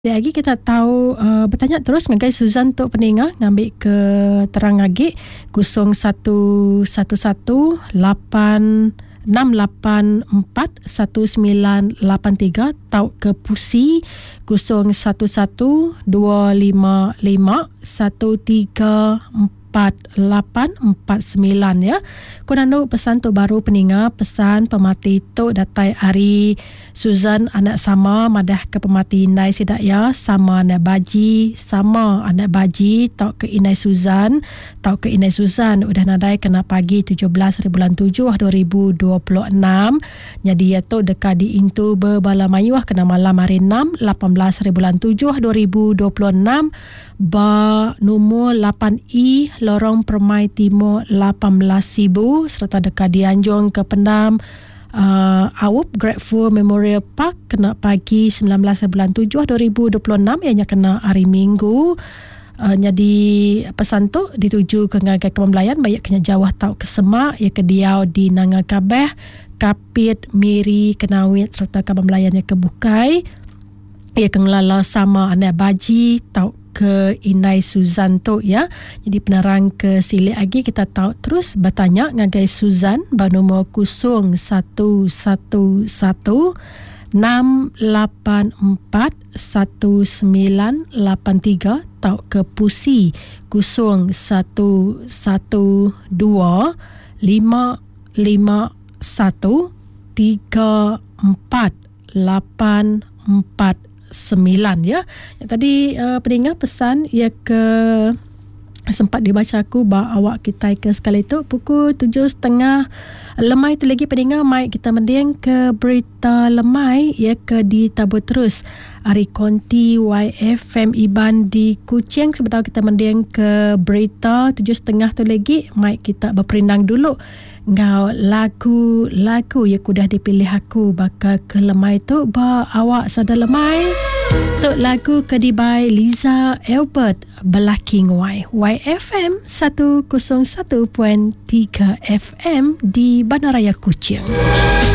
Lagi kita tahu bertanya terus ngagai Suzan Tok Peninga ngambil ke terang ngagi 0112841983 tau ke Pusi 012551344849 ya. Kunano pesan tu baru peninga pesan pemati tu datai hari Suzan anak sama madah ke pemati Inai sidak ya sama anak baji sama anak baji tau ke Inai Suzan udah nadai kena pagi 17 bulan 7 2026 jadi ya tu dekat di intu berbala mayuah kena malam hari 6 18 bulan 7 2026 ba nombor 8I Lorong Permai Timur 18,000 serta dekat di Anjong ke Pendam Awup Grateful Memorial Park kena pagi 19 bulan 7 2026 ianya kena hari Minggu. Jadi pesan tu dituju ke ngagai Kepembelayan banyak kena jawah tau ke Semak ya ke Diau di Nanga Kabeh Kapit Miri Kenawit serta Kepembelayannya ke Bukai ya ke ngelala sama anak baji tau ke Inai Suzan tu ya. Jadi penerang ke silik lagi kita tahu terus bertanya ngagai Suzan bernomor 0111841983 tau ke Pusi 0112513489 ya. Yang tadi pendengar pesan ia ke sempat dibaca aku bahawa awak kita ke sekali tu pukul 7.30 lemai tu lagi pendengar mai kita mending ke berita lemai ia ke ditabur terus Ari Konti YFM Iban di Kuching sebentar kita mending ke berita 7.30 tu lagi mai kita berperindang dulu ngau lagu ya kudah dipilih aku bakal ke lemai tu ba awak sadar lemai untuk lagu kedibai Liza Albert Belaking YFM 101.3 FM di Bandaraya Kuching.